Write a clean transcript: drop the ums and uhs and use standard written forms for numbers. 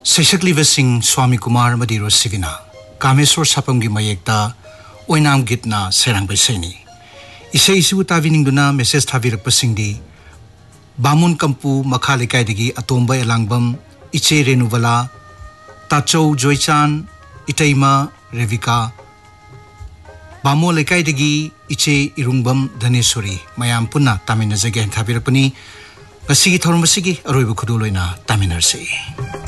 सैसक्लिब सिंह स्वामी कुमार मदी रोसिविना कामेश्वर सापमगी मयेक्ता ओइनाम गीतना सेरांग बैसैनी इसे इसिबु ताबिनिंगदुना मेसेज थाबिरकपसिंगदी बामुन कंपु मखा लेकाइदगी अतोंबा एलांगबम इचे रेनुबला ताचौ जोइचान इतैमा रेविका बामो लेकाइदगी इचे इरुंगबम धनेश्वरी मयाम पुन्ना तामिनजगे थाबिरकपनी गसिगी थौरमसिगी अरोइबु खुदुलोइना तामिनरसे।